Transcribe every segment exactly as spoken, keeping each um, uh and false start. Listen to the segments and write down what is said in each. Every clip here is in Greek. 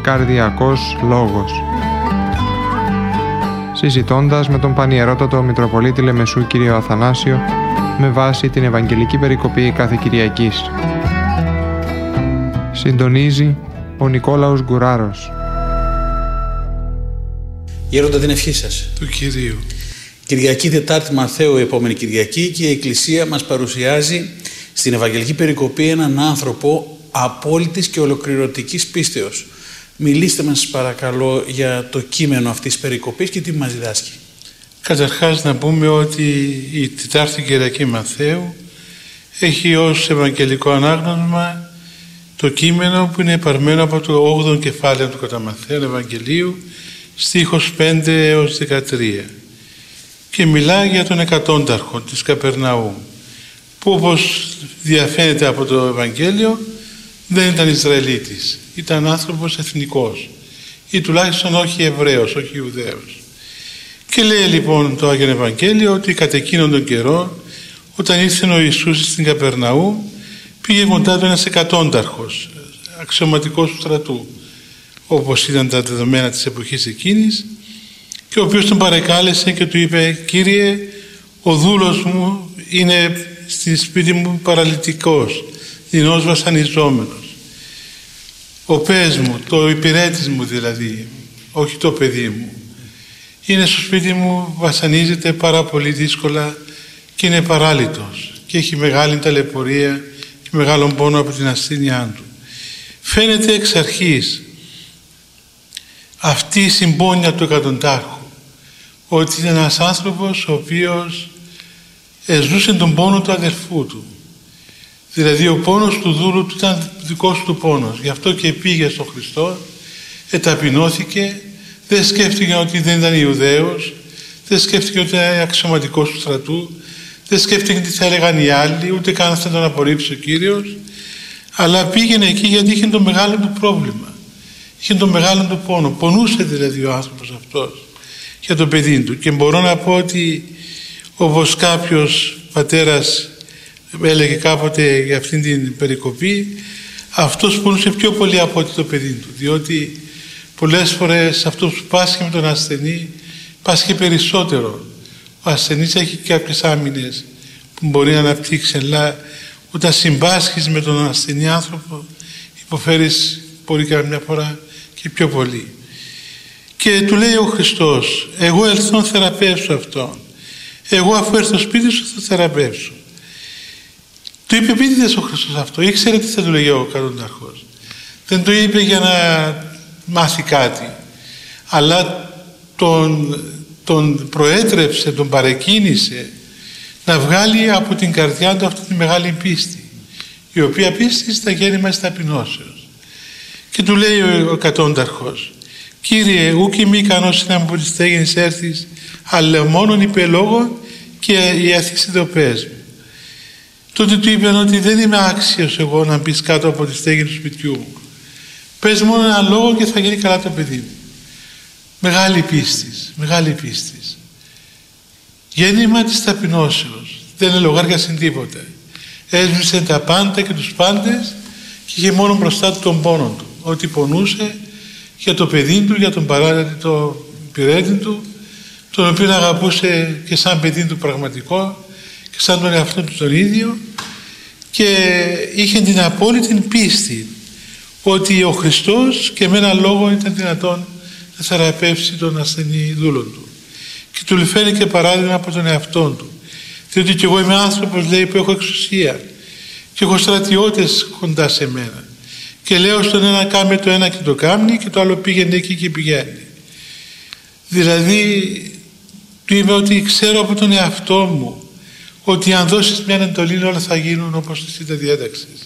Καρδιακός λόγος. Συζητώντας με τον Πανιερότατο Μητροπολίτη Λεμεσού κύριο Αθανάσιο με βάση την Ευαγγελική Περικοπή κάθε Κυριακής. Συντονίζει ο Νικόλαος Γκουράρος. Γέροντα, την ευχή σας. Του Κυρίου. Κυριακή Τετάρτη Μαθαίου, επόμενη Κυριακή, και η Εκκλησία μας παρουσιάζει στην Ευαγγελική Περικοπή έναν άνθρωπο απόλυτης και ολοκληρωτικής πίστεως. Μιλήστε μας παρακαλώ για το κείμενο αυτής της περικοπής και τι μας διδάσκει. Καταρχάς να πούμε ότι η Τετάρτη Κυριακή Μαθαίου έχει ως ευαγγελικό ανάγνωσμα το κείμενο που είναι επαρμένο από το όγδοο κεφάλαιο του κατά Μαθαίου Ευαγγελίου, στίχος πέντε έως δεκατρία, και μιλά για τον εκατόνταρχο της Καπερναού, που όπως διαφαίνεται από το Ευαγγέλιο δεν ήταν Ισραηλίτης, ήταν άνθρωπος εθνικός ή τουλάχιστον όχι Εβραίος, όχι Ιουδαίος. Και λέει λοιπόν το Άγιο Ευαγγέλιο ότι κατά εκείνον τον καιρό, όταν ήρθε ο Ιησούς στην Καπερναού, πήγε κοντά του ένας εκατόνταρχος, αξιωματικός του στρατού, όπως ήταν τα δεδομένα της εποχής εκείνης, και ο οποίος τον παρεκάλεσε και του είπε: «Κύριε, ο δούλος μου είναι στη σπίτι μου παραλυτικός, δεινός βασανιζόμενος. Ο πες μου, το υπηρέτης μου δηλαδή, όχι το παιδί μου, είναι στο σπίτι μου, βασανίζεται πάρα πολύ δύσκολα και είναι παράλυτος και έχει μεγάλη ταλαιπωρία και μεγάλον πόνο από την ασθένειά του». Φαίνεται εξ αρχής αυτή η συμπόνια του εκατοντάρχου, ότι είναι ένας άνθρωπος ο οποίος εζούσε τον πόνο του αδερφού του. Δηλαδή ο πόνος του δούλου του ήταν δικός του πόνος. Γι' αυτό και πήγε στον Χριστό, εταπεινώθηκε, δεν σκέφτηκε ότι δεν ήταν Ιουδαίος, δεν σκέφτηκε ότι ήταν αξιωματικός του στρατού, δεν σκέφτηκε τι θα έλεγαν οι άλλοι, ούτε καν θα τον απορρίψει ο Κύριος, αλλά πήγαινε εκεί γιατί είχε το μεγάλο του πρόβλημα. Είχε το μεγάλο του πόνο. Πονούσε δηλαδή ο άνθρωπος αυτός για το παιδί του. Και μπορώ να πω ότι όπως κάποιος πατέρας έλεγε κάποτε για αυτήν την περικοπή, αυτός πονούσε πιο πολύ από ότι το παιδί του, διότι πολλές φορές αυτός που πάσχει με τον ασθενή πάσχει περισσότερο. Ο ασθενής έχει κάποιες άμυνες που μπορεί να αναπτύξει, αλλά όταν συμπάσχεις με τον ασθενή άνθρωπο υποφέρεις πολύ καμιά φορά και πιο πολύ. Και του λέει ο Χριστός: «Εγώ ελθόν θεραπεύσω αυτόν. Εγώ αφού έρθω στο σπίτι σου θα θεραπεύσω». Του είπε επίτηδες ο Χριστός αυτό. Ήξερε τι θα του λέγει ο εκατόνταρχος. Δεν το είπε για να μάθει κάτι, αλλά τον, τον προέτρεψε, τον παρεκκίνησε να βγάλει από την καρδιά του αυτή τη μεγάλη πίστη, η οποία πίστη στα γέννημα της ταπεινώσεως. Και του λέει ο εκατόνταρχος: «Κύριε, ούκ είμαι ικανός να μου από τις στέγενες έρθεις, αλλά μόνον είπε λόγο και η αθήση το πες μου». Τότε του είπε ότι δεν είμαι άξιος εγώ να μπεις κάτω από τη στέγη του σπιτιού μου. Πες μόνο ένα λόγο και θα γίνει καλά το παιδί μου. Μεγάλη πίστης, μεγάλη πίστης. Γέννημα της ταπεινώσεως. Δεν ελογάριασε τίποτε. Έσβησε τα πάντα και τους πάντες και είχε μόνο μπροστά του τον πόνο του. Ότι πονούσε για το παιδί του, για τον παράλυτο υπηρέτη του, τον οποίο αγαπούσε και σαν παιδί του πραγματικό και σαν τον εαυτό του τον ίδιο, και είχε την απόλυτη πίστη ότι ο Χριστός και με έναν λόγο ήταν δυνατόν να θεραπεύσει τον ασθενή δούλο του. Και του φέρει και παράδειγμα από τον εαυτό του, διότι και εγώ είμαι άνθρωπος, λέει, που έχω εξουσία και έχω στρατιώτες κοντά σε μένα, και λέω στον ένα κάμε το ένα και το κάμνει και το άλλο πήγαινε εκεί και πηγαίνει. Δηλαδή του είπε ότι ξέρω από τον εαυτό μου ότι αν δώσεις μια εντολή όλα θα γίνουν όπως εσύ τα διέταξες.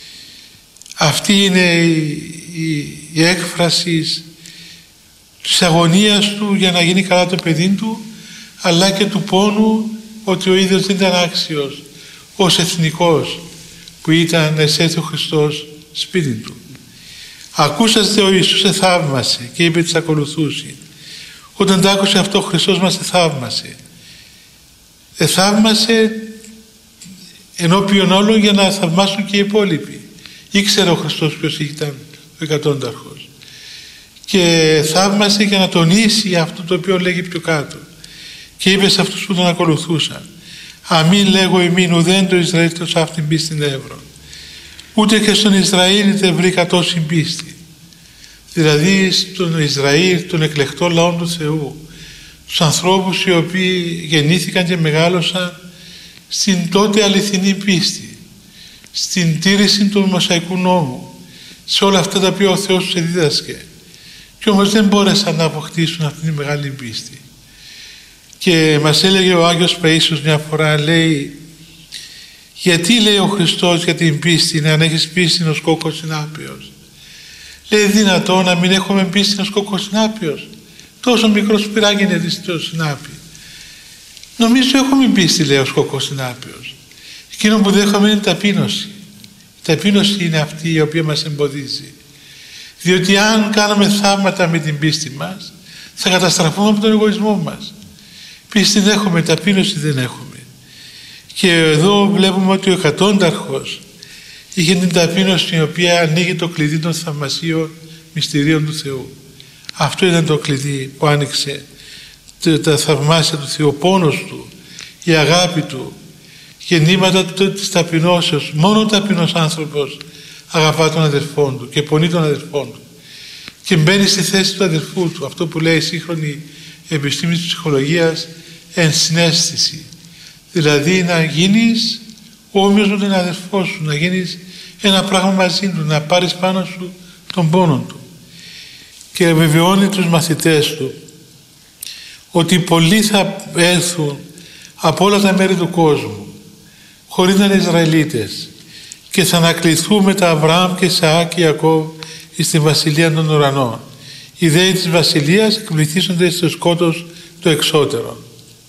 Αυτή είναι η, η, η έκφραση της αγωνίας του για να γίνει καλά το παιδί του, αλλά και του πόνου ότι ο ίδιος δεν ήταν άξιος ως εθνικός που ήταν να εισέλθει ο Χριστός σπίτι του. Ακούσαστε ο Ιησούς εθαύμασε και είπε τις ακολουθούσι. Όταν το άκουσε αυτό ο Χριστός μας εθαύμασε. Εθαύμασε ενώπιον όλων για να θαυμάσουν και οι υπόλοιποι. Ήξερε ο Χριστός ποιος ήταν ο εκατόνταρχος. και θαύμασε για να τονίσει αυτό το οποίο λέγει πιο κάτω. Και είπε σε αυτούς που τον ακολουθούσαν: αμήν λέγω ημίν, ουδέν το Ισραήλ το σάφτην πίστην εύρω. Ούτε και στον Ισραήλ δεν βρήκα τόση πίστη. Δηλαδή στον Ισραήλ, τον εκλεκτό λαό του Θεού, τους ανθρώπους οι οποίοι γεννήθηκαν και μεγάλωσαν στην τότε αληθινή πίστη, στην τήρηση του Μωσαϊκού νόμου, σε όλα αυτά τα οποία ο Θεός τους εδίδασκε. Και όμως δεν μπόρεσαν να αποκτήσουν αυτή τη μεγάλη πίστη. Και μας έλεγε ο Άγιος Παΐσιος μια φορά, λέει, γιατί λέει ο Χριστός για την πίστη, αν έχεις πίστη ως κόκκος είναι άπιος. Λέει, δυνατό να μην έχουμε πίστη ως κόκκος είναι άπιος? Τόσο μικρό σπυράκι είναι το συνάπη. Νομίζω έχουμε πίστη, λέει, ως κόκκος είναι άπιος. Εκείνο που δεν έχουμε είναι ταπείνωση. Η ταπείνωση είναι αυτή η οποία μας εμποδίζει. Διότι αν κάνουμε θαύματα με την πίστη μας, θα καταστραφούμε από τον εγωισμό μας. Πίστη δεν έχουμε, ταπείνωση δεν έχουμε. Και εδώ βλέπουμε ότι ο εκατόνταρχος είχε την ταπείνωση η οποία ανοίγει το κλειδί των θαυμασίων μυστηρίων του Θεού. Αυτό ήταν το κλειδί που άνοιξε τα θαυμάσια του Θεού, ο πόνος του, η αγάπη του, γεννήματα της ταπεινώσεως. Μόνο ο ταπεινός άνθρωπος αγαπά τον αδελφόν του και πονεί τον αδελφόν του και μπαίνει στη θέση του αδελφού του, αυτό που λέει η σύγχρονη επιστήμη της ψυχολογίας, ενσυναίσθηση. Δηλαδή να γίνεις όμοιος με τον αδελφό σου, να γίνεις ένα πράγμα μαζί του, να πάρεις πάνω σου τον πόνο του. Και βεβαιώνει τους μαθητές του ότι πολλοί θα έρθουν από όλα τα μέρη του κόσμου χωρίς να είναι Ισραηλίτες και θα ανακληθούν με τα Αβραάμ και Ισαάκ και Ιακώβ στη βασιλεία των ουρανών. Οι δέοι της βασιλείας εκπληθήσονται στο σκότος το εξώτερο.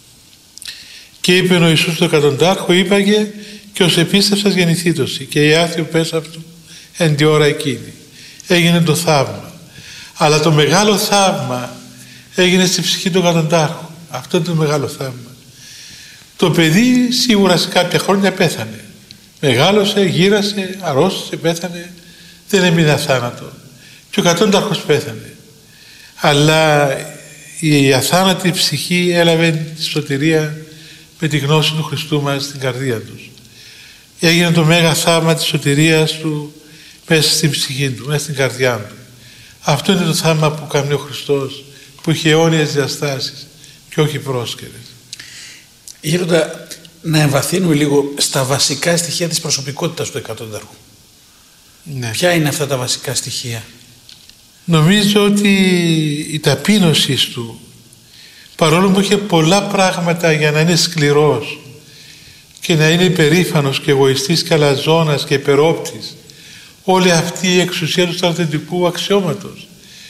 Και είπε ο Ιησούς το εκατοντάρχο, είπαγε και ως επίστευσας γεννηθήτωση και η άθλιο πες αυτού εν τη ώρα εκείνη. Έγινε το θαύμα. Αλλά το μεγάλο θαύμα έγινε στη ψυχή του εκατοντάρχου. Αυτό είναι το μεγάλο θαύμα. Το παιδί σίγουρα σε κάποια χρόνια πέθανε. Μεγάλωσε, γύρασε, αρρώστησε, πέθανε. Δεν έμεινε αθάνατο. Και ο εκατόνταρχος πέθανε. Αλλά η αθάνατη ψυχή έλαβε τη σωτηρία με τη γνώση του Χριστού μας στην καρδία τους. Έγινε το μέγα θαύμα της σωτηρίας του μέσα στην ψυχή του, μέσα στην καρδιά του. Αυτό είναι το θαύμα που κάνει ο Χριστός, που είχε αιώνιες διαστάσεις και όχι πρόσκαιρες. Γέροντα, να εμβαθύνουμε λίγο στα βασικά στοιχεία της προσωπικότητας του εκατόνταρχου. Ναι. Ποια είναι αυτά τα βασικά στοιχεία? Νομίζω ότι η ταπείνωση του, παρόλο που είχε πολλά πράγματα για να είναι σκληρός και να είναι υπερήφανος και εγωιστής και αλαζόνας και υπερόπτης, όλη αυτή η εξουσία του στρατιωτικού αξιώματος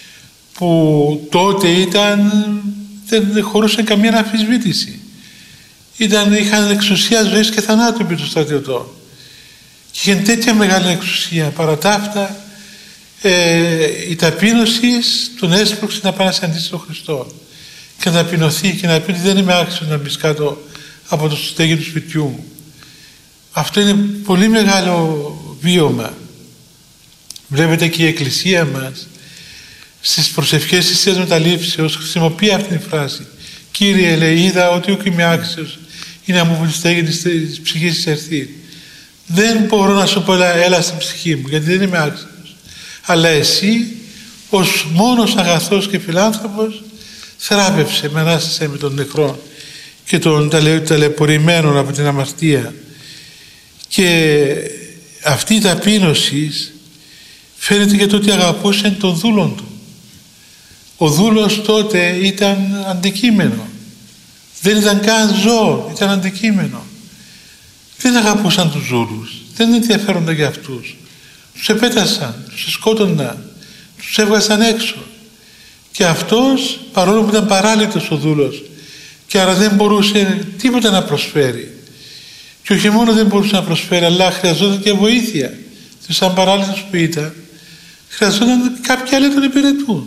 που τότε ήταν, δεν χωρούσε καμία αμφισβήτηση. Ήταν, είχαν εξουσία ζωής και θανάτου επί των στρατιωτών και είχε τέτοια μεγάλη εξουσία. Παρά τα αυτά ε, η ταπείνωση τον έσπρωξε να πάει να συναντήσει τον Χριστό και να ταπεινωθεί και να πει ότι δεν είμαι άξιος να μπεις κάτω από το στέγη του σπιτιού μου. Αυτό είναι πολύ μεγάλο βίωμα. Βλέπετε και η Εκκλησία μας στις προσευχές της Θείας Μεταλήψεως χρησιμοποιεί αυτή τη φράση. Κύριε, λέει, είδα ότι ούκ είμαι άξιος ή να μου στέγη της ψυχής της ερθεί. Δεν μπορώ να σου πω έλα στην ψυχή μου, γιατί δεν είμαι άξιος. Αλλά εσύ ως μόνος αγαθός και φιλάνθρωπος θεράπευσε, με ανάστασε με τον νεκρό και τον ταλαι, ταλαιπωρημένο από την αμαρτία. Και αυτή η ταπείνωση φαίνεται και το ότι αγαπούσε τον δούλον του. Ο δούλος τότε ήταν αντικείμενο. Δεν ήταν καν ζώο, ήταν αντικείμενο. Δεν αγαπούσαν τους δούλους, δεν ενδιαφέρονταν για αυτούς. Τους επέτασαν, τους σκότωναν, τους έβγαζαν έξω. Και αυτός, παρόλο που ήταν παράλυτος ο δούλος και άρα δεν μπορούσε τίποτα να προσφέρει, και όχι μόνο δεν μπορούσε να προσφέρει, αλλά χρειαζόταν και βοήθεια. Και σαν παράλυτος που ήταν, χρειαζόταν κάποιοι άλλοι τον υπηρετούν.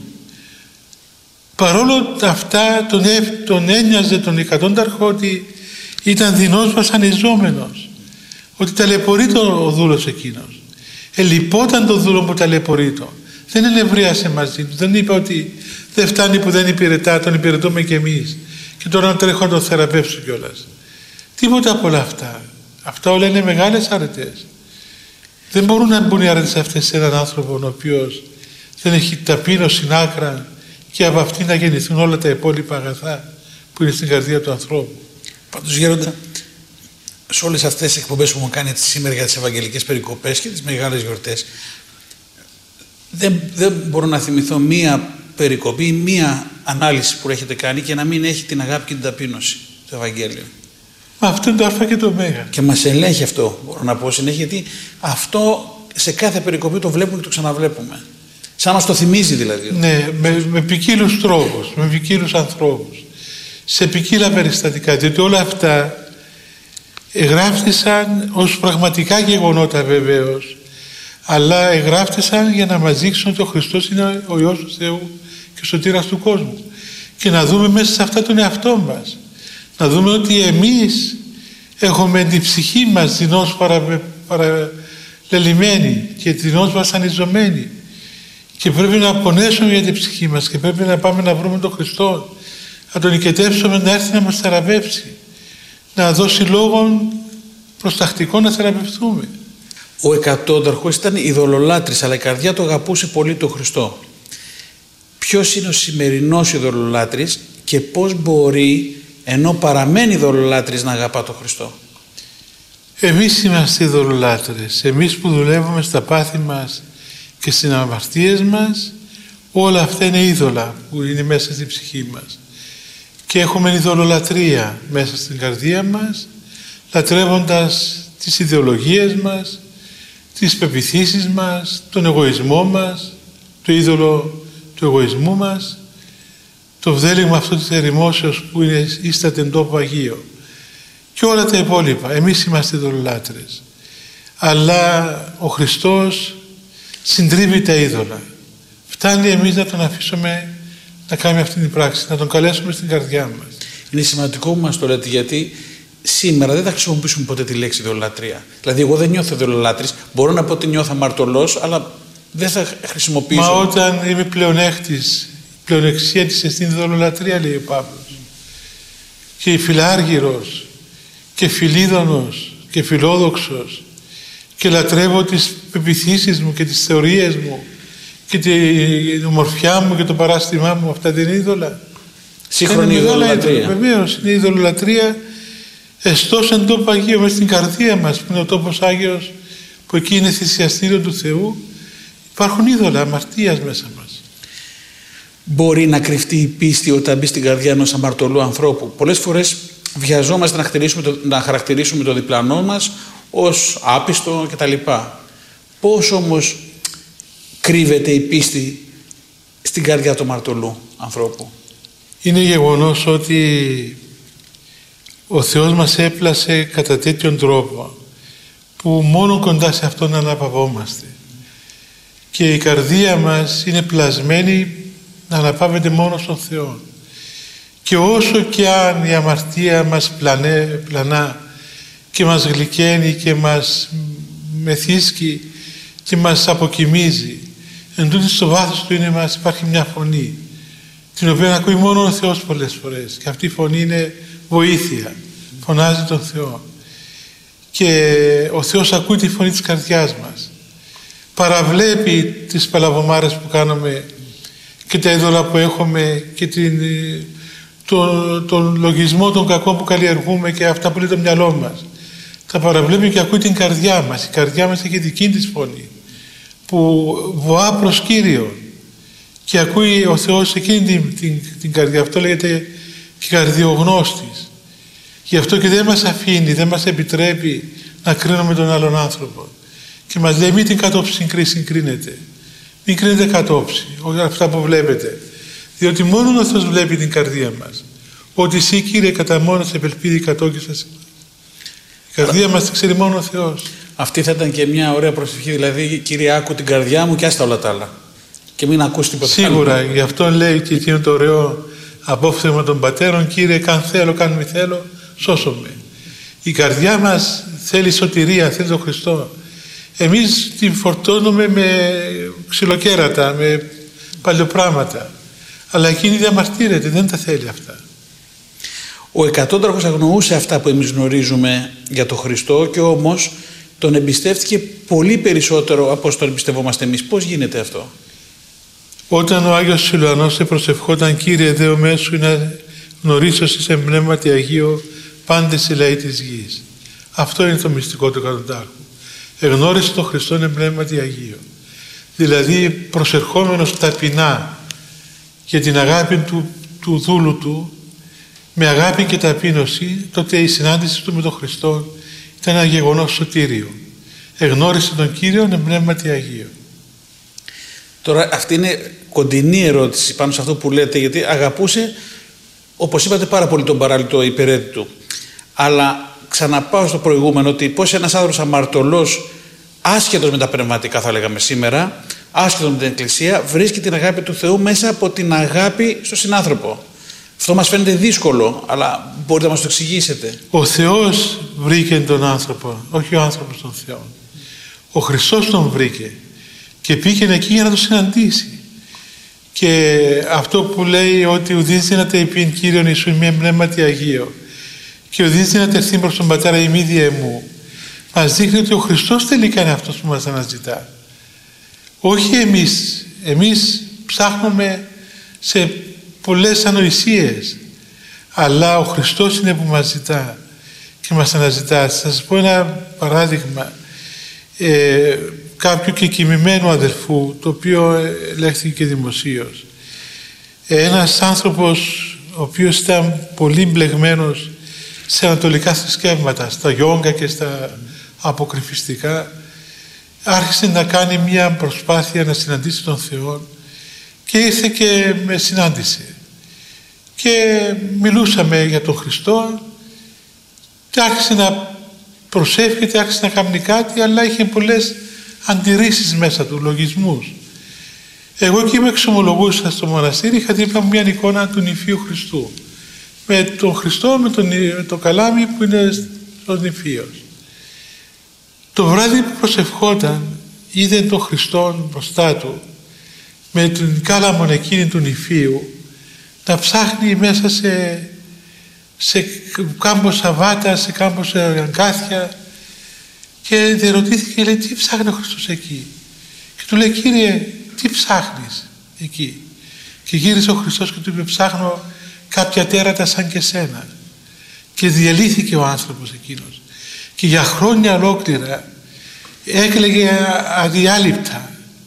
Παρόλο αυτά τον, έ, τον ένοιαζε τον εκατόνταρχο ότι ήταν δεινός βασανιζόμενος, ότι ταλαιπωρεί το ο δούλος εκείνος. Ελυπόταν τον δούλο που ταλαιπωρεί το. Δεν ενευρίασε μαζί του. Δεν είπε ότι δεν φτάνει που δεν υπηρετά, τον υπηρετούμε κι εμείς. Και τώρα να τρέχω να τον θεραπεύσω κιόλας. Τίποτα από όλα αυτά. Αυτά όλα είναι μεγάλες αρετές. Δεν μπορούν να μπουν οι αρετές αυτές σε έναν άνθρωπο ο οποίος δεν έχει ταπείνωση άκρα και από αυτή να γεννηθούν όλα τα υπόλοιπα αγαθά που είναι στην καρδία του ανθρώπου. Πάντως, Γέροντα, σε όλες αυτές τις εκπομπές που μου κάνετε σήμερα για τις Ευαγγελικές Περικοπές και τις μεγάλες γιορτές, δεν, δεν μπορώ να θυμηθώ μία περικοπή, μία ανάλυση που έχετε κάνει και να μην έχει την αγάπη και την ταπείνωση στο Ευαγγέλιο. Μα αυτό είναι το α και το μέγα. Και μας ελέγχει αυτό, μπορώ να πω συνέχεια, γιατί αυτό σε κάθε περικοπή το βλέπουμε και το ξαναβλέπουμε. Σαν να μας το θυμίζει δηλαδή. Ναι, με, με ποικίλους τρόπους, με ποικίλους ανθρώπους, σε ποικίλα περιστατικά, διότι όλα αυτά εγγράφτησαν ως πραγματικά γεγονότα βεβαίως, αλλά εγγράφτησαν για να μας δείξουν ότι ο Χριστός είναι ο Υιός του Θεού και ο σωτήρας του κόσμου. Και να δούμε μέσα σε αυτά τον εαυτό μας. Να δούμε ότι εμείς έχουμε την ψυχή μας δεινώς παρα, παραλελειμμένη και δεινώς βασανιζωμένη. Και πρέπει να πονέσουμε για την ψυχή μας και πρέπει να πάμε να βρούμε τον Χριστό, να τον οικετεύσουμε να έρθει να μας θεραπεύσει, να δώσει λόγον προστακτικό να θεραπευτούμε. Ο εκατόνταρχος ήταν ειδωλολάτρης, αλλά η καρδιά του αγαπούσε πολύ τον Χριστό. Ποιος είναι ο σημερινός ειδωλολάτρης και πώς μπορεί, ενώ παραμένει ειδωλολάτρης, να αγαπά τον Χριστό? Εμείς είμαστε ειδωλολάτρες. Εμείς που δουλεύουμε στα πάθη μας και στις αμαρτίες μας, όλα αυτά είναι είδωλα που είναι μέσα στην ψυχή μας. Και έχουμε ειδωλολατρεία μέσα στην καρδία μας, λατρεύοντας τις ιδεολογίες μας, τις πεποιθήσεις μας, τον εγωισμό μας, το είδωλο του εγωισμού μας, το βδέλυγμα αυτό της ερημόσεως που είναι ίσταται εν τόπο Αγίο και όλα τα υπόλοιπα. Εμείς είμαστε ειδωλολάτρες. Αλλά ο Χριστός συντρίβει τα είδωλα. Φτάνει εμείς να τον αφήσουμε να κάνει αυτή την πράξη, να τον καλέσουμε στην καρδιά μας. Είναι σημαντικό που μας το λέτε, γιατί σήμερα δεν θα χρησιμοποιήσουμε ποτέ τη λέξη ειδωλολατρία. Δηλαδή, εγώ δεν νιώθω ειδωλολάτρης. Μπορώ να πω ότι νιώθω αμαρτωλός, αλλά δεν θα χρησιμοποιήσω. Μα όταν είμαι πλεονέκτης, η πλεονεξία της εστίν ειδωλολατρία, λέει ο Παύλος. Και η φιλάργυρος και φιλίδωνος και φιλόδοξος και λατρεύω τις πεποιθήσεις μου και τις θεωρίες μου και την ομορφιά μου και το παράστημά μου, αυτά δεν είναι είδωλα? Σύγχρονη ειδωλολατρία. Βεβαίως, είναι ειδωλολατρία εστώς εν τόπο Αγίο, μες στην καρδία μας, που είναι ο τόπος Άγιος, που εκεί είναι θυσιαστήριο του Θεού. Υπάρχουν είδωλα αμαρτίας μέσα μας. Μπορεί να κρυφτεί η πίστη όταν μπει στην καρδιά ενός αμαρτωλού ανθρώπου? Πολλές φορές βιαζόμαστε να χαρακτηρίσουμε το, να χαρακτηρίσουμε το διπλανό μας ως άπιστο κτλ. Πώς όμως κρύβεται η πίστη στην καρδιά του αμαρτωλού ανθρώπου? Είναι γεγονός ότι ο Θεός μας έπλασε κατά τέτοιον τρόπο που μόνο κοντά σε Αυτόν να αναπαυόμαστε. Και η καρδία μας είναι πλασμένη να αναπαύεται μόνο στον Θεό. Και όσο και αν η αμαρτία μας πλανέ, πλανά και μας γλυκαίνει και μας μεθύσκει και μας αποκοιμίζει, εν τούτης στο βάθος του είναι μας υπάρχει μια φωνή, την οποία ακούει μόνο ο Θεός πολλές φορές. Και αυτή η φωνή είναι βοήθεια. Φωνάζει τον Θεό. Και ο Θεός ακούει τη φωνή της καρδιάς μας. Παραβλέπει τις παλαβομάρες που κάνουμε και τα είδωλα που έχουμε και την, τον, τον λογισμό των κακών που καλλιεργούμε και αυτά που λέει το μυαλό μας. Τα παραβλέπει και ακούει την καρδιά μας. Η καρδιά μας έχει δική της φωνή που βοά προς Κύριον και ακούει ο Θεός εκείνη την, την, την καρδιά. Αυτό λέγεται και καρδιογνώστης. Γι' αυτό και δεν μας αφήνει, δεν μας επιτρέπει να κρίνουμε τον άλλον άνθρωπο. Και μας λέει μην την κατόψη συγκρίνετε. Μην κρίνετε κατόψη, όχι αυτά που βλέπετε. Διότι μόνο ο Θεός βλέπει την καρδία μας. Ότι εσύ, Κύριε, κατά μόνος επελπίδη κατόκισας. Η καρδία μας την ξέρει μόνο ο Θεός. Αυτή θα ήταν και μια ωραία προσευχή, δηλαδή, Κύριε, άκου την καρδιά μου και άστα όλα τα άλλα. Και μην ακούς τίποτα. Σίγουρα, γι' αυτό λέει και εκείνο το ωραίο απόφθεγμα των πατέρων, Κύριε, καν θέλω, καν μη θέλω, σώσω με. Η καρδιά μας θέλει σωτηρία, θέλει τον Χριστό. Εμείς την φορτώνουμε με ξυλοκέρατα, με παλιοπράγματα. Αλλά εκείνη διαμαρτύρεται, δεν τα θέλει αυτά. Ο εκατόνταρχος αγνοούσε αυτά που εμείς γνωρίζουμε για τον Χριστό και όμως τον εμπιστεύτηκε πολύ περισσότερο από όσο τον εμπιστευόμαστε εμείς. Πώς γίνεται αυτό? Όταν ο Άγιος Σιλουανός σε προσευχόταν, Κύριε Δεό μέσου να γνωρίσω σε πνεύματι Αγίο πάντες οι λαοί της γης. Αυτό είναι το μυστικό του εκατοντάρχου. Εγνώρισε τον Χριστό εν πνεύματι Αγίο. Δηλαδή προσερχόμενος ταπεινά για την αγάπη του, του δούλου του, με αγάπη και ταπείνωση, τότε η συνάντηση του με τον Χριστό ήταν ένα γεγονός σωτήριο. Εγνώρισε τον Κύριο εν πνεύματι Αγίο. Τώρα αυτή είναι κοντινή ερώτηση πάνω σε αυτό που λέτε, γιατί αγαπούσε, όπως είπατε, πάρα πολύ τον παράλυτο υπηρέτη του. Αλλά ξαναπάω στο προηγούμενο, ότι πώς ένας άνθρωπος αμαρτωλός, άσχετος με τα πνευματικά θα λέγαμε σήμερα, άσχετος με την Εκκλησία, βρίσκει την αγάπη του Θεού μέσα από την αγάπη στον συνάνθρωπο. Αυτό μας φαίνεται δύσκολο, αλλά μπορείτε να μας το εξηγήσετε. Ο Θεός βρήκε τον άνθρωπο, όχι ο άνθρωπος τον Θεό. Ο Χριστός τον βρήκε και πήγαινε εκεί για να τον συναντήσει. Και αυτό που λέει ότι ουδείς δύναται υπήν Κύριον Ιησού με πνεύματι Αγίο και ουδείς δύναται έρθει προς τον Πατέρα ημίδια εμού, μας δείχνει ότι ο Χριστός τελικά είναι αυτός που μας αναζητά. Όχι εμείς. Εμείς ψάχνουμε σε πολλές ανοησίες, αλλά ο Χριστός είναι που μας ζητά και μας αναζητά. Θα σας πω ένα παράδειγμα ε, κάποιου και κοιμημένου αδελφού, το οποίο ελέγχθηκε και δημοσίως. Ένας άνθρωπος ο οποίος ήταν πολύ μπλεγμένος σε ανατολικά θρησκεύματα, στα γιόγκα και στα αποκρυφιστικά, άρχισε να κάνει μια προσπάθεια να συναντήσει τον Θεό και ήρθε και με συνάντησε και μιλούσαμε για τον Χριστό και άρχισε να προσεύχεται, άρχισε να κάνει κάτι, αλλά είχε πολλές αντιρρήσεις μέσα του, λογισμούς. Εγώ εκεί με εξομολογούσα στο μοναστήρι, είχα δίπλα μου μια εικόνα του νηφίου Χριστού με τον Χριστό, με τον, με το καλάμι που είναι ο νηφίος. Το βράδυ που προσευχόταν είδε τον Χριστό μπροστά του με την κάλαμον εκείνη του νηφίου να ψάχνει μέσα σε, σε κάμποσα βάτα, σε κάμποσα αγκάθια, και διερωτήθηκε, λέει, τι ψάχνει ο Χριστός εκεί? Και του λέει, Κύριε, τι ψάχνεις εκεί? Και γύρισε ο Χριστός και του είπε, ψάχνω κάποια τέρατα σαν και σένα. Και διαλύθηκε ο άνθρωπος εκείνος και για χρόνια ολόκληρα έκλαιγε αδιάλειπτα,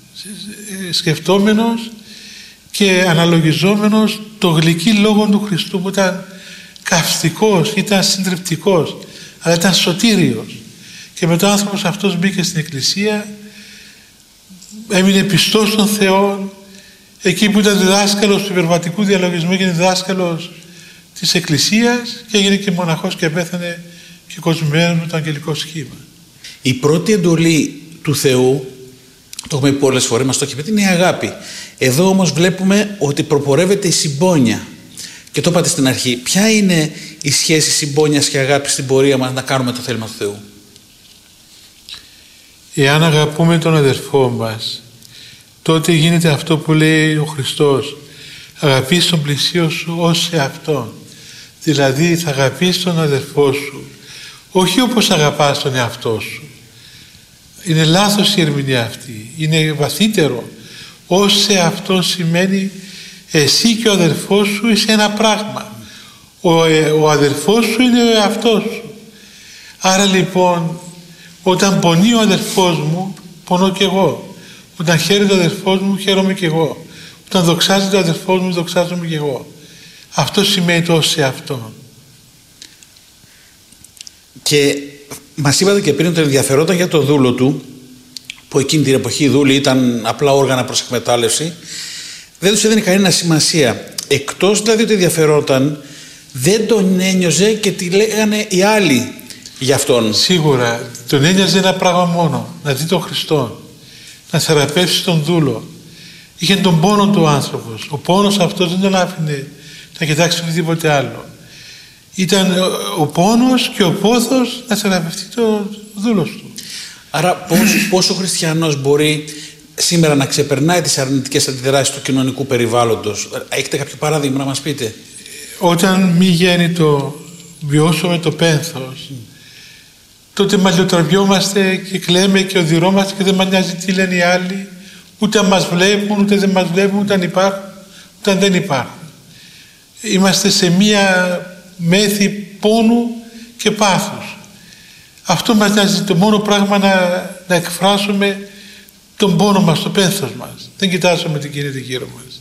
σκεφτόμενος και αναλογιζόμενος το γλυκύ λόγο του Χριστού που ήταν καυστικός, ήταν συντριπτικός, αλλά ήταν σωτήριος. Και μετά ο άνθρωπος αυτός μπήκε στην Εκκλησία, έμεινε πιστός στον Θεό, εκεί που ήταν διδάσκαλος του υπερβατικού διαλογισμού έγινε διδάσκαλος της Εκκλησίας και έγινε και μοναχός και πέθανε και κοσμημένος με το αγγελικό σχήμα. Η πρώτη εντολή του Θεού, το έχουμε πει πολλές φορές, μας το έχει πει, είναι η αγάπη. Εδώ όμως βλέπουμε ότι προπορεύεται η συμπόνια. Και το είπατε στην αρχή. Ποια είναι η σχέση συμπόνιας και αγάπης στην πορεία μας να κάνουμε το θέλημα του Θεού? Εάν αγαπούμε τον αδερφό μας, τότε γίνεται αυτό που λέει ο Χριστός, αγαπείς τον πλησίο σου ως εαυτόν. Δηλαδή θα αγαπείς τον αδερφό σου όχι όπως αγαπάς τον εαυτό σου. Είναι λάθος η ερμηνεία αυτή, είναι βαθύτερο. Ως εαυτόν σημαίνει εσύ και ο αδερφός σου είσαι ένα πράγμα. Ο, ε, ο αδερφός σου είναι ο εαυτός σου. Άρα λοιπόν, όταν πονεί ο αδερφός μου, πονώ κι εγώ. Όταν χαίρεται ο αδερφός μου, χαίρομαι κι εγώ. Όταν δοξάζεται ο αδερφός μου, δοξάζομαι κι εγώ. Αυτό σημαίνει το σε αυτό. Και μας είπατε και πριν ότι ενδιαφερόταν για το δούλο του, που εκείνη την εποχή οι δούλοι ήταν απλά όργανα προς εκμετάλλευση, δεν τους έδινε κανένα σημασία. Εκτός δηλαδή ότι ενδιαφερόταν, δεν τον ένιωζε και τι λέγανε οι άλλοι για αυτόν. Σίγουρα τον ένοιαζε ένα πράγμα μόνο, να δει τον Χριστό, να θεραπεύσει τον δούλο. Είχε τον πόνο του άνθρωπος. Ο πόνος αυτός δεν τον άφηνε να κοιτάξει οτιδήποτε άλλο. Ήταν ο πόνος και ο πόθος να θεραπευτεί το δούλος του. Άρα πώς, πώς ο χριστιανός μπορεί σήμερα να ξεπερνάει τις αρνητικές αντιδράσεις του κοινωνικού περιβάλλοντος? Έχετε κάποιο παράδειγμα να μας πείτε? Όταν μη γέννητο βιώσουμε το πένθος, mm. τότε μαλλιοτραβιόμαστε και κλαίμε και οδυρώμαστε και δεν μας νοιάζει τι λένε οι άλλοι, ούτε αν μας βλέπουν, ούτε δεν μας βλέπουν, ούτε αν υπάρχουν, ούτε αν δεν υπάρχουν. Είμαστε σε μία μέθη πόνου και πάθους. Αυτό μας νοιάζει, το μόνο πράγμα να, να εκφράσουμε τον πόνο μας, το πένθος μας. Δεν κοιτάζουμε τι γίνεται γύρω μας.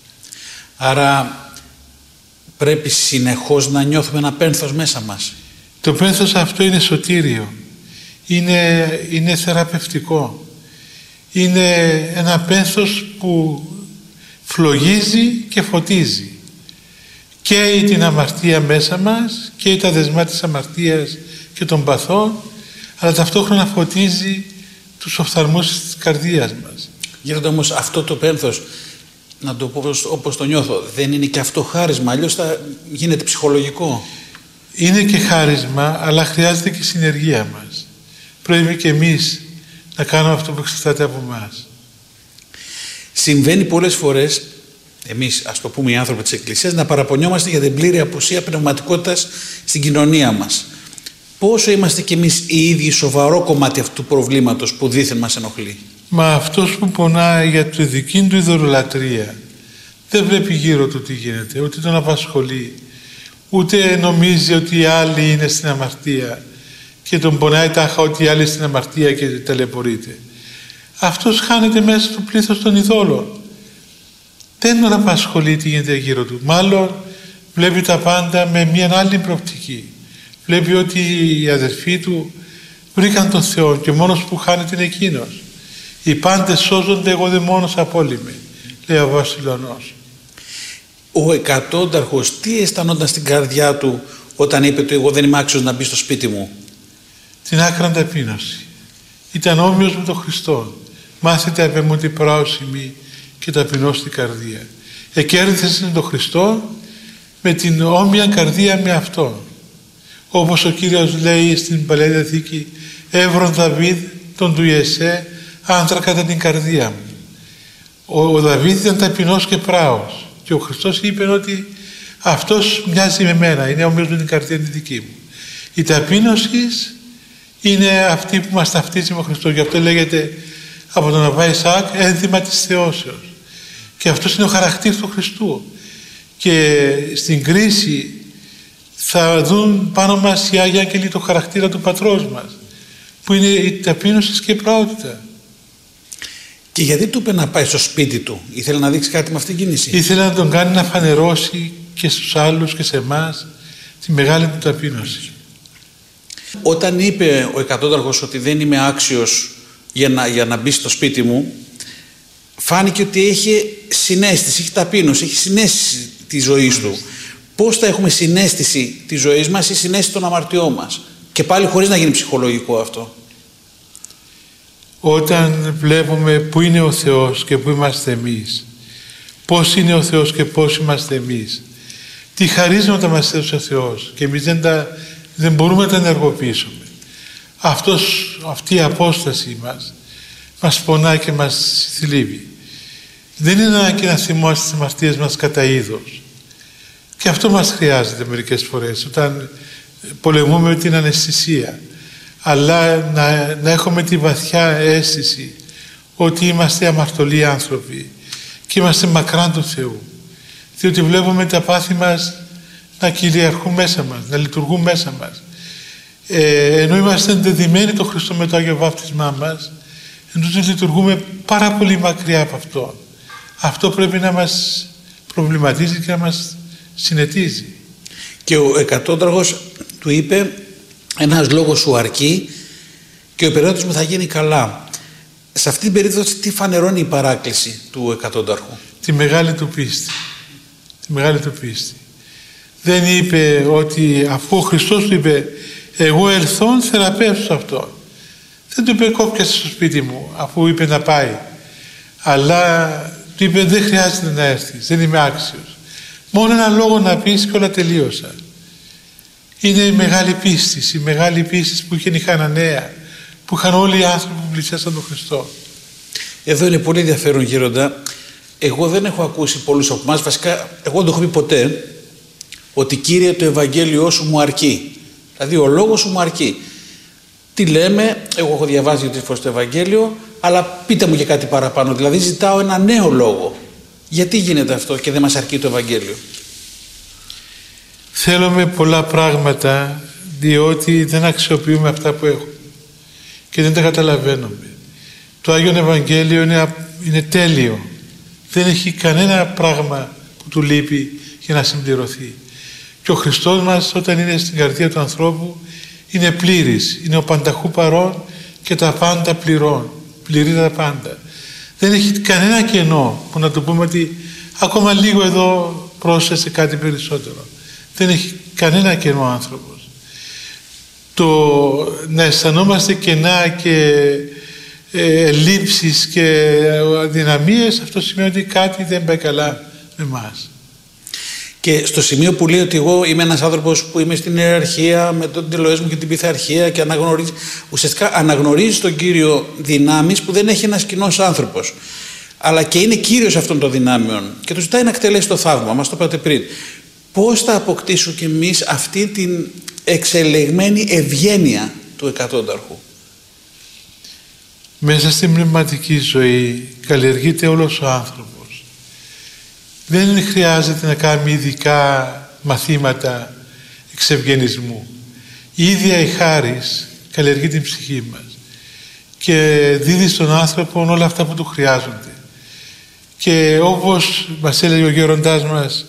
Άρα πρέπει συνεχώς να νιώθουμε ένα πένθος μέσα μας. Το πένθος αυτό είναι σωτήριο. Είναι, είναι θεραπευτικό. Είναι ένα πένθος που φλογίζει και φωτίζει. Καίει την αμαρτία μέσα μας, καίει τα δεσμά της αμαρτίας και των παθών, αλλά ταυτόχρονα φωτίζει τους οφθαλμούς της καρδίας μας. Γέροντα, όμως αυτό το πένθος, να το πω όπως, όπως το νιώθω, δεν είναι και αυτό χάρισμα? Αλλιώς θα γίνεται ψυχολογικό. Είναι και χάρισμα, αλλά χρειάζεται και η συνεργεία μας. Πρέπει και εμείς να κάνουμε αυτό που εξαρτάται από εμάς. Συμβαίνει πολλές φορές, εμείς ας το πούμε οι άνθρωποι της Εκκλησίας, να παραπονιόμαστε για την πλήρη απουσία πνευματικότητας στην κοινωνία μας. Πόσο είμαστε κι εμείς οι ίδιοι σοβαρό κομμάτι αυτού του προβλήματος που δήθεν μας ενοχλεί? Μα αυτός που πονάει για τη δική του ειδωλολατρεία δεν βλέπει γύρω του τι γίνεται, ούτε τον απασχολεί, ούτε νομίζει ότι οι άλλοι είναι στην αμαρτία και τον πονάει τάχα ότι οι άλλοι είναι στην αμαρτία και ταλαιπωρείται. Αυτός χάνεται μέσα στο πλήθος των ειδόλων. Δεν τον απασχολεί τι γίνεται γύρω του. Μάλλον βλέπει τα πάντα με μια άλλη προοπτική. Βλέπει ότι οι αδερφοί του βρήκαν τον Θεό και μόνος που χάνεται είναι εκείνος. Οι πάντες σώζονται, εγώ δε μόνος απόλυμαι, λέει ο Βασιλωνός. Ο εκατόνταρχος τι αισθανόταν στην καρδιά του όταν είπε ότι εγώ δεν είμαι άξιος να μπει στο σπίτι μου? Την άκραν ταπείνωση. Ήταν όμοιος με τον Χριστό. Μάθετε απ' εμού την πράωσιμη και ταπεινώς την καρδία. Εκέρδισε τον Χριστό με την όμοια καρδία με Αυτόν. Όπως ο Κύριος λέει στην Παλαιά Διαθήκη, «Εύρων Δαβίδ τον του Ιεσέ, άντρα κατά την καρδία μου». Ο, ο Δαβίδ ήταν ταπεινός και πράος και ο Χριστός είπε ότι αυτός μοιάζει με μένα, είναι όμοιος με την καρδία τη δική μου. Η ταπείνωση είναι αυτή που μας ταυτίζει με τον Χριστό. Γι' αυτό λέγεται από τον Αββά Ισαάκ ένθυμα της θεώσεως. Και αυτός είναι ο χαρακτήρας του Χριστού. Και στην κρίση θα δουν πάνω μας οι Άγιοι Άγγελοι το χαρακτήρα του Πατρός μας, που είναι η ταπείνωση και η πραότητα. Και γιατί του είπε να πάει στο σπίτι του? Ήθελε να δείξει κάτι με αυτήν την κίνηση? Ήθελε να τον κάνει να φανερώσει και στους άλλους και σε εμάς τη μεγάλη του ταπείνωση. Όταν είπε ο εκατόνταρχος ότι δεν είμαι άξιος για να, για να μπει στο σπίτι μου, φάνηκε ότι είχε συναίσθηση, έχει ταπείνωση, έχει συναίσθηση της ζωής του. Πώς θα έχουμε συναίσθηση της ζωής μας ή συναίσθηση των αμαρτιών μας? Και πάλι χωρίς να γίνει ψυχολογικό αυτό. Όταν βλέπουμε πού είναι ο Θεός και πού είμαστε εμείς, πώς είναι ο Θεός και πώς είμαστε εμείς, τι χαρίσματα μας έδωσε ο Θεός και εμείς δεν, τα, δεν μπορούμε να τα ενεργοποιήσουμε. Αυτός, αυτή η απόσταση μας μας πονάει και μας θλίβει. Δεν είναι ανάγκη να θυμόμαστε τις αμαρτίες μας κατά είδος. Και αυτό μας χρειάζεται μερικές φορές όταν πολεμούμε την αναισθησία. Αλλά να, να έχουμε τη βαθιά αίσθηση ότι είμαστε αμαρτωλοί άνθρωποι και είμαστε μακράν του Θεού. Διότι βλέπουμε τα πάθη μας να κυριαρχούν μέσα μας, να λειτουργούν μέσα μας. Ε, ενώ είμαστε ενδεδειμένοι το Χριστό με το Άγιο Βάπτισμά μας, ενώ λειτουργούμε πάρα πολύ μακριά από αυτό. Αυτό πρέπει να μας προβληματίζει και να μας συνετίζει. Και ο εκατόνταρχος του είπε, ένας λόγος σου αρκεί και ο υπεραιώτης μου θα γίνει καλά. Σε αυτή την περίπτωση τι φανερώνει η παράκληση του εκατόνταρχου? Τη μεγάλη του πίστη. Τη μεγάλη του πίστη. Δεν είπε ότι αφού ο Χριστός του είπε εγώ ελθόν θεραπεύσω αυτό. Δεν του είπε κόπιασε στο σπίτι μου αφού είπε να πάει. Αλλά του είπε δεν χρειάζεται να έρθεις, δεν είμαι άξιος. Μόνο ένα λόγο να πεις και όλα τελείωσα. Είναι η μεγάλη πίστη, η μεγάλη πίστη που είχε η Χαναναία, που είχαν όλοι οι άνθρωποι που πλησιάσαν τον Χριστό. Εδώ είναι πολύ ενδιαφέρον, Γέροντα. Εγώ δεν έχω ακούσει πολλούς από εμάς, βασικά εγώ δεν το έχω πει ποτέ, ότι Κύριε το Ευαγγέλιό σου μου αρκεί. Δηλαδή ο λόγος σου μου αρκεί. Τι λέμε, εγώ έχω διαβάσει δύο-τρεις φορές το Ευαγγέλιο, αλλά πείτε μου και κάτι παραπάνω. Δηλαδή ζητάω ένα νέο λόγο. Γιατί γίνεται αυτό και δεν μας αρκεί το Ευαγγέλιο? Θέλουμε πολλά πράγματα, διότι δεν αξιοποιούμε αυτά που έχουμε και δεν τα καταλαβαίνουμε. Το Άγιον Ευαγγέλιο είναι, είναι τέλειο. Δεν έχει κανένα πράγμα που του λείπει για να συμπληρωθεί. Και ο Χριστός μας, όταν είναι στην καρδία του ανθρώπου, είναι πλήρης. Είναι ο πανταχού παρών και τα πάντα πληρών. Πληρεί τα πάντα. Δεν έχει κανένα κενό που να του πούμε ότι ακόμα λίγο εδώ πρόσθεσε κάτι περισσότερο. Δεν έχει κανένα κενό ο άνθρωπος. Το να αισθανόμαστε κενά και ε, λήψεις και αδυναμίες, αυτό σημαίνει ότι κάτι δεν πάει καλά με εμάς. Και στο σημείο που λέει ότι εγώ είμαι ένας άνθρωπος που είμαι στην ιεραρχία με τον τελοές μου και την πειθαρχία και αναγνωρίζει, ουσιαστικά αναγνωρίζει τον Κύριο δυνάμεις που δεν έχει ένας κοινός άνθρωπος, αλλά και είναι κύριος αυτών των δυνάμεων και του ζητάει να εκτελέσει το θαύμα. Μας το είπατε πριν. Πώς θα αποκτήσουμε κι εμείς αυτή την εξελεγμένη ευγένεια του εκατόνταρχου? Μέσα στην πνευματική ζωή καλλιεργείται όλος ο άνθρωπος. Δεν χρειάζεται να κάνουμε ειδικά μαθήματα εξευγενισμού. Η ίδια η χάρις καλλιεργεί την ψυχή μας και δίδει στον άνθρωπο όλα αυτά που του χρειάζονται. Και όπως μας έλεγε ο γέροντάς μας,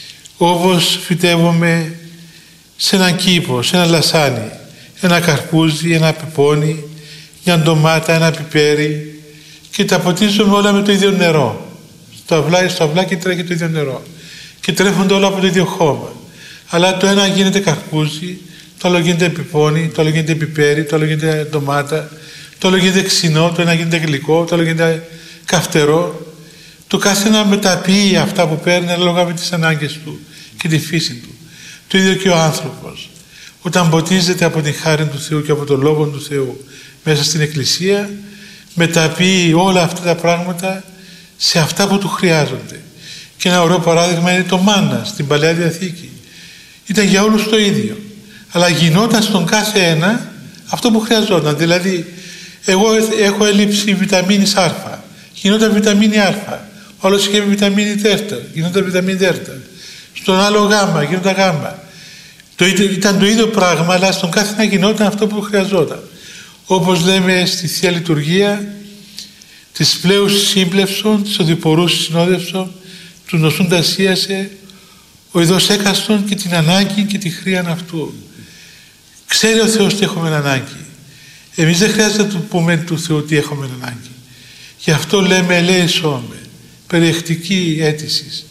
όπως φυτεύουμε σε έναν κήπο, σε ένα λασάνι, ένα καρπούζι, ένα πεπόνι, μια ντομάτα, ένα πιπέρι και τα ποτίζουμε όλα με το ίδιο νερό. Στο αυλάκι, στο αυλάκι τρέχει το ίδιο νερό και τρέφονται όλα από το ίδιο χώμα. Αλλά το ένα γίνεται καρπούζι, το άλλο γίνεται πιπόνι, το άλλο γίνεται πιπέρι, το άλλο γίνεται ντομάτα, το άλλο γίνεται ξινό, το ένα γίνεται γλυκό, το άλλο γίνεται καυτερό. Το κάθε ένα μεταποιεί αυτά που παίρνει ανάλογα με τις ανάγκες του και τη φύση του. Το ίδιο και ο άνθρωπος. Όταν ποτίζεται από την χάρη του Θεού και από τον Λόγο του Θεού μέσα στην Εκκλησία, μεταποιεί όλα αυτά τα πράγματα σε αυτά που του χρειάζονται. Και ένα ωραίο παράδειγμα είναι το μάνα στην Παλαιά Διαθήκη. Ήταν για όλους το ίδιο. Αλλά γινόταν στον κάθε ένα αυτό που χρειαζόταν. Δηλαδή, εγώ έχω έλλειψη βιταμίνης Α. Γινόταν βιταμίνη Α. Ο άλλος είχε βιταμίνη Δ. Γινόταν βιταμίνη Δ. Στον άλλο Γ. Γινόταν Γ. Το, ήταν το ίδιο πράγμα, αλλά στον κάθε ένα γινόταν αυτό που χρειαζόταν. Όπως λέμε στη Θεία Λειτουργία, της πλέους σύμπλευσον, της οδηπορούς συνόδευσον, του νοσούντα σύασε, ο ειδός έκαστον και την ανάγκη και τη χρήαν αυτού. Ξέρει ο Θεός τι έχουμε ανάγκη. Εμείς δεν χρειάζεται να του πούμε του Θεού τι έχουμε ανάγκη. Γι' αυτό λέμε ελέησόμε, περιεκτική αίτηση.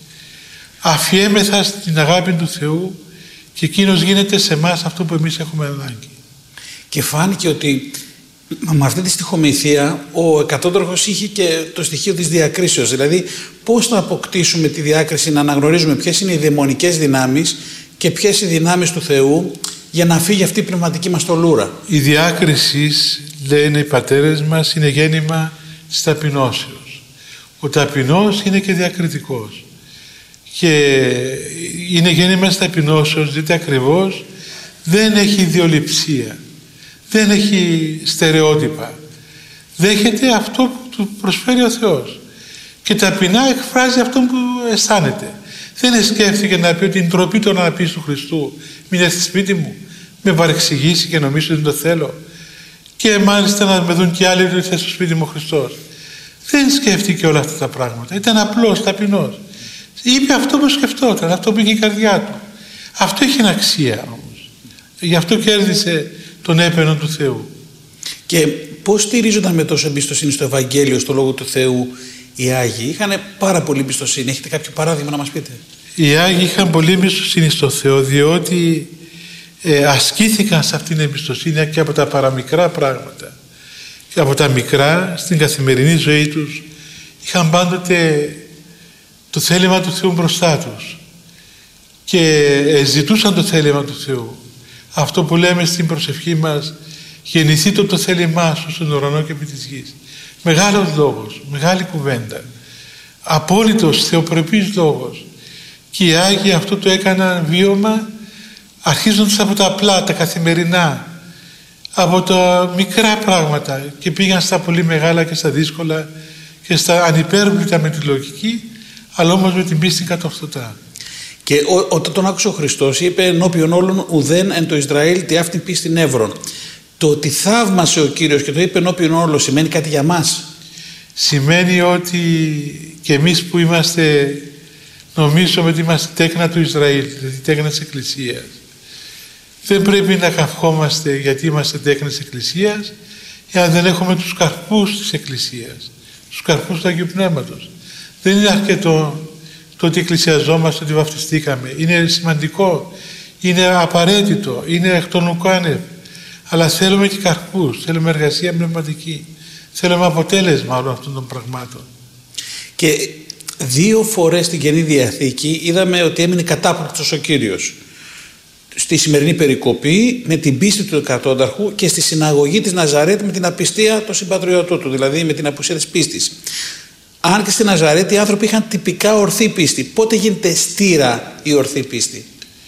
Αφιέμεθα στην αγάπη του Θεού και εκείνος γίνεται σε εμάς αυτό που εμείς έχουμε ανάγκη. Και φάνηκε ότι με αυτή τη στοιχομηθεία ο εκατόνταρχος είχε και το στοιχείο της διακρίσεως. Δηλαδή πώς να αποκτήσουμε τη διάκριση, να αναγνωρίζουμε ποιες είναι οι δαιμονικές δυνάμεις και ποιες οι δυνάμεις του Θεού για να φύγει αυτή η πνευματική μας τολούρα. Η διάκριση, λένε οι πατέρες μας, είναι γέννημα της ταπεινώσεως. Ο ταπεινός είναι και διακριτικός. Και είναι γέννημα της ταπεινώσεως, δείτε ακριβώς, δεν έχει ιδεολειψία. Δεν έχει στερεότυπα. Δέχεται αυτό που του προσφέρει ο Θεός. Και ταπεινά εκφράζει αυτό που αισθάνεται. Δεν σκέφτηκε να πει ότι την τροπή των αναπής του Χριστού μην έρθει σπίτι μου, με παρεξηγήσει και νομίζω ότι δεν το θέλω. Και μάλιστα να με δουν και άλλοι ότι ήρθε στο σπίτι μου ο Χριστός. Δεν σκέφτηκε όλα αυτά τα πράγματα. Ήταν απλός, ταπεινός. Είπε αυτό που σκεφτόταν, αυτό που είχε η καρδιά του. Αυτό είχε αξία όμως. Γι' αυτό κέρδισε τον έπαινο του Θεού. Και πώς στηρίζονταν με τόσο εμπιστοσύνη στο Ευαγγέλιο, στο Λόγο του Θεού οι Άγιοι? Είχαν πάρα πολύ εμπιστοσύνη. Έχετε κάποιο παράδειγμα να μας πείτε? Οι Άγιοι είχαν πολύ εμπιστοσύνη στο Θεό, διότι ε, ασκήθηκαν σε αυτήν την εμπιστοσύνη και από τα παραμικρά πράγματα. Και από τα μικρά στην καθημερινή ζωή τους είχαν πάντοτε το θέλημα του Θεού μπροστά τους και ζητούσαν το θέλημα του Θεού. Αυτό που λέμε στην προσευχή μας, Γεννηθεί το το θέλημά σου στον ουρανό και επί της γης. Μεγάλος λόγος, μεγάλη κουβέντα. Απόλυτος θεοπρεπής λόγος. Και οι Άγιοι αυτό το έκαναν βίωμα αρχίζοντας από τα απλά, τα καθημερινά, από τα μικρά πράγματα και πήγαν στα πολύ μεγάλα και στα δύσκολα και στα ανυπέρβλητα με τη λογική, αλλά όμως με την πίστη κατορθωτά. Και όταν τον άκουσε ο Χριστός είπε ενώπιον όλων ουδέν εν το Ισραήλ τι αυτήν πίστην εύρων. Το ότι θαύμασε ο Κύριος και το είπε ενώπιον όλων σημαίνει κάτι για μας? Σημαίνει ότι και εμείς που είμαστε, νομίζουμε ότι είμαστε τέκνα του Ισραήλ, δηλαδή τέκνα της Εκκλησίας, δεν πρέπει να καυχόμαστε γιατί είμαστε τέκνα της Εκκλησίας εάν δεν έχουμε τους καρπούς της Εκκλησίας, τους καρπούς του Αγίου Πνεύματος. Δεν είναι αρκετό το ότι εκκλησιαζόμαστε, ότι βαφτιστήκαμε. Είναι σημαντικό, είναι απαραίτητο, είναι εκ των ουκάνευ. Αλλά θέλουμε και καρπούς, θέλουμε εργασία πνευματική, θέλουμε αποτέλεσμα όλων αυτών των πραγμάτων. Και δύο φορές στην Καινή Διαθήκη είδαμε ότι έμεινε κατάπληκτος ο Κύριος. Στη σημερινή περικοπή με την πίστη του εκατόνταρχου και στη συναγωγή της Ναζαρέτη με την απιστία των συμπατριωτών του, δηλαδή με την απουσία της πίστης. Αν και στη Ναζαρέτη οι άνθρωποι είχαν τυπικά ορθή πίστη. Πότε γίνεται στήρα η ορθή πίστη?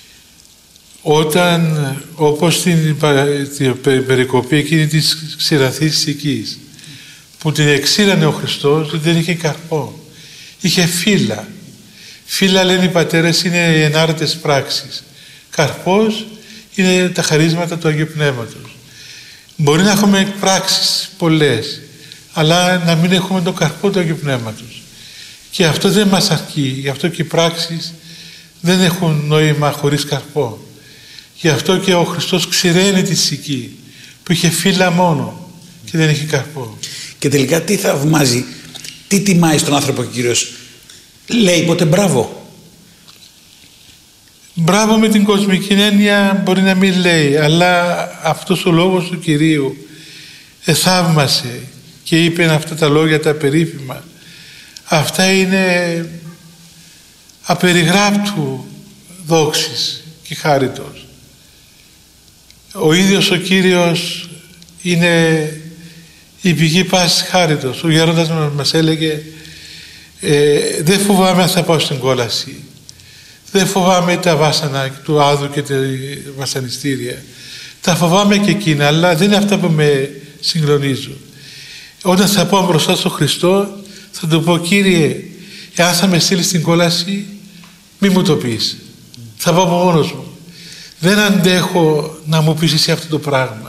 Όταν, όπως στην περικοπή εκείνη της ξηραθής οικής, που την εξήρανε ο Χριστός, δεν είχε καρπό. Είχε φύλλα. Φύλλα, λένε οι πατέρες, είναι οι ενάρετες πράξεις. Καρπός είναι τα χαρίσματα του Αγίου Πνεύματος. Μπορεί να έχουμε πράξεις πολλές, αλλά να μην έχουμε τον καρπό του Αγίου Πνεύματος. Και αυτό δεν μας αρκεί. Γι' αυτό και οι πράξεις δεν έχουν νόημα χωρίς καρπό. Γι' αυτό και ο Χριστός ξηραίνει τη συκή που είχε φύλλα μόνο και δεν είχε καρπό. Και τελικά τι θαυμάζει, τι τιμάει στον άνθρωπο ο Κύριος? Λέει ποτέ μπράβο? Μπράβο με την κοσμική έννοια μπορεί να μην λέει, αλλά αυτός ο λόγος του Κυρίου εθαύμασε και είπε αυτά τα λόγια τα περίφημα. Αυτά είναι απεριγράπτου δόξης και χάριτος. Ο ίδιος ο Κύριος είναι η πηγή πάσης χάριτος. Ο γέροντας μας έλεγε ε, δεν φοβάμαι αν θα πάω στην κόλαση, δεν φοβάμαι τα βάσανα του άδου και τα βασανιστήρια, τα φοβάμαι και εκείνα, αλλά δεν είναι αυτά που με συγκλονίζουν. Όταν θα πάω μπροστά στον Χριστό θα του πω, Κύριε, εάν θα με στείλει στην κόλαση μη μου το πεις, θα πάω από μόνος μου. Δεν αντέχω να μου πεις εσύ αυτό το πράγμα.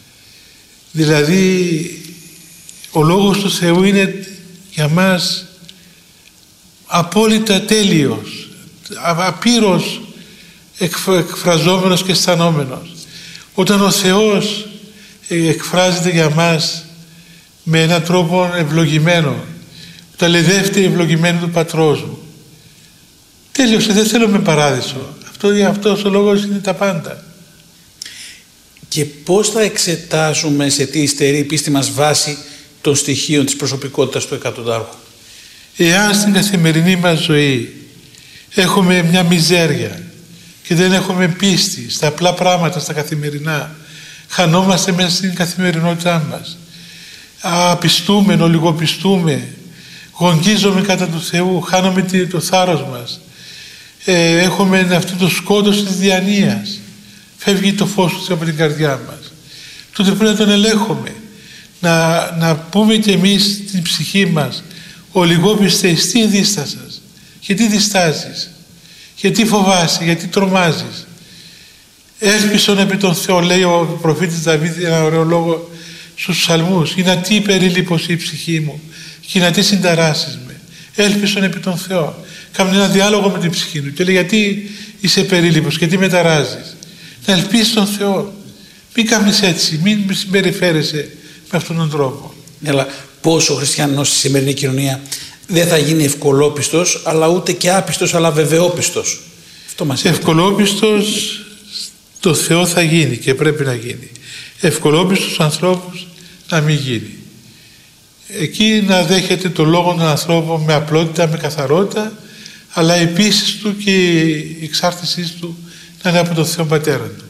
Δηλαδή ο λόγος του Θεού είναι για μας απόλυτα τέλειος, απείρως εκφραζόμενος και αισθανόμενος. Όταν ο Θεός εκφράζεται για μας με έναν τρόπο ευλογημένο, τα λεδεύτε ευλογημένο του Πατρός μου, τέλειωσε, δεν θέλω με παράδεισο. Αυτό, αυτός ο λόγος είναι τα πάντα. Και πώς θα εξετάσουμε σε τι υστερεί η πίστη μας βάση των στοιχείων της προσωπικότητας του εκατοντάρχου? Εάν στην καθημερινή μας ζωή έχουμε μια μιζέρια και δεν έχουμε πίστη στα απλά πράγματα, στα καθημερινά, χανόμαστε μέσα στην καθημερινότητά μας, απιστούμε, ολιγοπιστούμε, γονγίζομαι κατά του Θεού, χάνουμε το θάρρος μας, ε, έχουμε αυτό το σκότος της διανοίας, φεύγει το φως του από την καρδιά μας. Τότε πρέπει να τον ελέγχουμε, να, να πούμε κι εμείς στην ψυχή μας, ολιγόπιστε, τι ενδίστασας, γιατί διστάζεις, γιατί φοβάσαι, γιατί τρομάζεις? Έλπισον επί τον Θεό, λέει ο προφήτης Δαβίδ ένα ωραίο λόγο στους ψαλμούς, είναι να τι υπερήλυπος η ψυχή μου και να τι συνταράσεις με. Έλπισον επί τον Θεό. Κάμε ένα διάλογο με την ψυχή του και λέει, γιατί είσαι περίληπος, γιατί με ταράζεις? Να ελπίσεις τον Θεό. Μην κάνεις έτσι, μην συμπεριφέρεσαι με αυτόν τον τρόπο. Αλλά πώς ο χριστιανός στη σημερινή κοινωνία δεν θα γίνει ευκολόπιστος, αλλά ούτε και άπιστος, αλλά βεβαιόπιστος? Αυτό μας είπε. Ευκολόπιστος το Θεό θα γίνει και πρέπει να γίνει. Ευκολόπιστος στους ανθρώπους να μην γίνει. Εκεί να δέχεται το λόγο των ανθρώπων με απλότητα, με καθαρότητα, αλλά η πίστη του και η εξάρτησή του να είναι από τον Θεό Πατέρα του.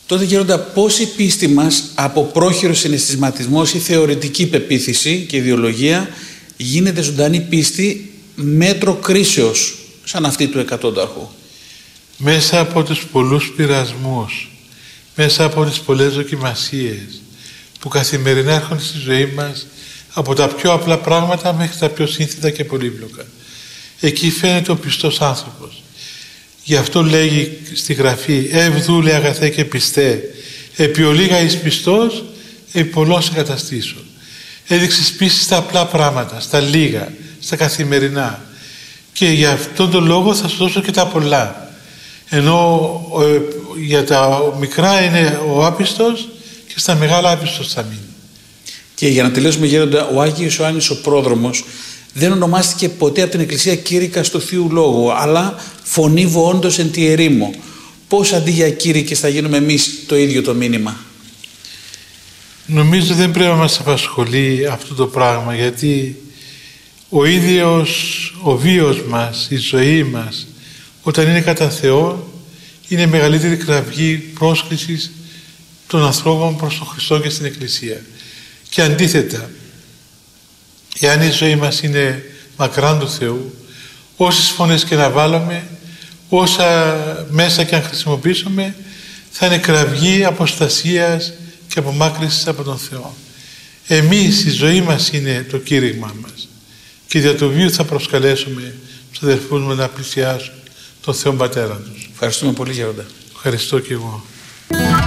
Τότε Γέροντα, πώς η πίστη μας από πρόχειρο συναισθηματισμός ή θεωρητική πεποίθηση και ιδεολογία γίνεται ζωντανή πίστη μέτρο κρίσεως σαν αυτή του εκατόνταρχου? Μέσα από τους πολλούς πειρασμούς, μέσα από τις πολλές δοκιμασίες που καθημερινά έρχονται στη ζωή μας, από τα πιο απλά πράγματα μέχρι τα πιο σύνθετα και πολύπλοκα. Εκεί φαίνεται ο πιστός άνθρωπος. Γι' αυτό λέγει στη Γραφή «Ευδούλε αγαθέ και πιστέ, επί ολίγα εις πιστός, επί πολλών σε καταστήσω». Έδειξες πίστη στα απλά πράγματα, στα λίγα, στα καθημερινά. Και για αυτόν τον λόγο θα σου δώσω και τα πολλά. Ενώ ε, για τα μικρά είναι ο άπιστος και στα μεγάλα άπιστος θα μείνει. Και για να τελειώσουμε Γέροντα, ο Άγιος Ιωάννης ο Πρόδρομος δεν ονομάστηκε ποτέ από την Εκκλησία κήρυκας του Θείου Λόγου, αλλά φωνή βοόντος εν τη ερήμο. Πώς αντί για κήρυκες θα γίνουμε εμείς το ίδιο το μήνυμα? Νομίζω δεν πρέπει να μας απασχολεί αυτό το πράγμα, γιατί ο ίδιος ο βίος μας, η ζωή μας, όταν είναι κατά Θεό, είναι μεγαλύτερη κραυγή πρόσκλησης των ανθρώπων προς τον Χριστό και στην Εκκλησία. Και αντίθετα, εάν η ζωή μας είναι μακράν του Θεού, όσες φωνές και να βάλουμε, όσα μέσα και αν χρησιμοποιήσουμε, θα είναι κραυγή αποστασίας και απομάκρυνσης από τον Θεό. Εμείς, η ζωή μας είναι το κήρυγμά μας και δια του βίου θα προσκαλέσουμε τους αδελφούς μας να πλησιάσουν τον Θεό Πατέρα τους. Ευχαριστούμε πολύ Γέροντα. Ευχαριστώ και εγώ.